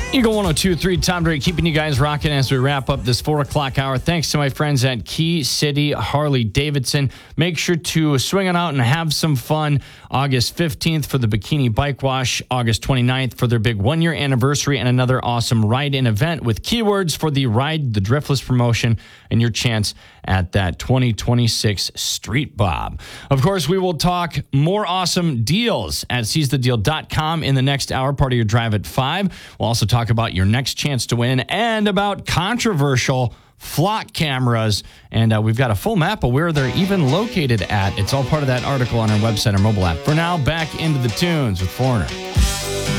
Eagle 102.3, Tom Drake, keeping you guys rocking as we wrap up this 4 o'clock hour. Thanks to my friends at Key City Harley-Davidson. Make sure to swing it out and have some fun. August 15th for the Bikini Bike Wash. August 29th for their big one-year anniversary and another awesome ride-in event with keywords for the Ride the Driftless promotion and your chance at that 2026 Street Bob. Of course, we will talk more awesome deals at seizethedeal.com in the next hour, part of your drive at 5. We'll also talk about your next chance to win and about controversial flock cameras. And we've got a full map of where they're even located at. It's all part of that article on our website, our mobile app. For now, back into the tunes with Foreigner.